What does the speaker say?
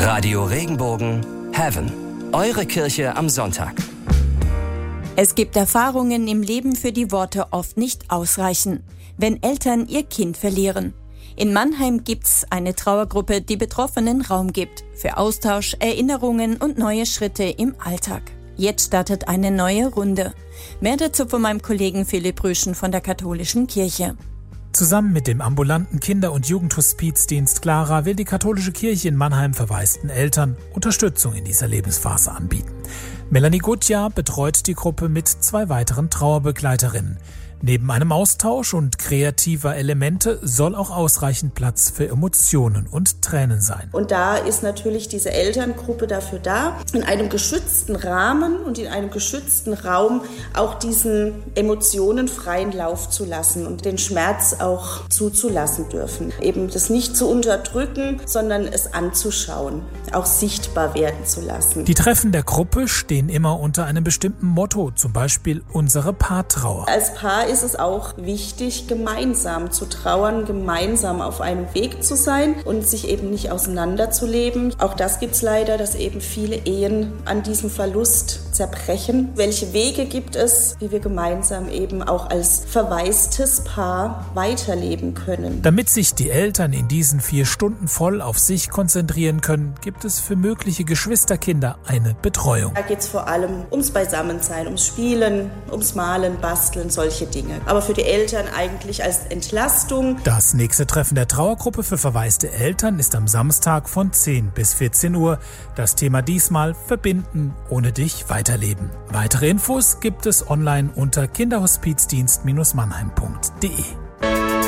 Radio Regenbogen Heaven. Eure Kirche am Sonntag. Es gibt Erfahrungen im Leben, für die Worte oft nicht ausreichen, wenn Eltern ihr Kind verlieren. In Mannheim gibt's eine Trauergruppe, die Betroffenen Raum gibt für Austausch, Erinnerungen und neue Schritte im Alltag. Jetzt startet eine neue Runde. Mehr dazu von meinem Kollegen Philipp Rüschen von der Katholischen Kirche. Zusammen mit dem ambulanten Kinder- und Jugendhospizdienst Clara will die katholische Kirche in Mannheim verwaisten Eltern Unterstützung in dieser Lebensphase anbieten. Melanie Gutjahr betreut die Gruppe mit 2 weiteren Trauerbegleiterinnen. Neben einem Austausch und kreativer Elemente soll auch ausreichend Platz für Emotionen und Tränen sein. Und da ist natürlich diese Elterngruppe dafür da, in einem geschützten Rahmen und in einem geschützten Raum auch diesen Emotionen freien Lauf zu lassen und den Schmerz auch zuzulassen dürfen. Eben das nicht zu unterdrücken, sondern es anzuschauen, auch sichtbar werden zu lassen. Die Treffen der Gruppe stehen immer unter einem bestimmten Motto, zum Beispiel unsere Paartrauer. Als Paar ist es auch wichtig, gemeinsam zu trauern, gemeinsam auf einem Weg zu sein und sich eben nicht auseinanderzuleben. Auch das gibt es leider, dass eben viele Ehen an diesem Verlust zerbrechen. Welche Wege gibt es, wie wir gemeinsam eben auch als verwaistes Paar weiterleben können? Damit sich die Eltern in diesen 4 Stunden voll auf sich konzentrieren können, gibt es für mögliche Geschwisterkinder eine Betreuung. Da geht es vor allem ums Beisammensein, ums Spielen, ums Malen, Basteln, solche Dinge. Aber für die Eltern eigentlich als Entlastung. Das nächste Treffen der Trauergruppe für verwaiste Eltern ist am Samstag von 10 bis 14 Uhr. Das Thema diesmal: Verbinden, ohne dich weiterleben. Weitere Infos gibt es online unter kinderhospizdienst-mannheim.de.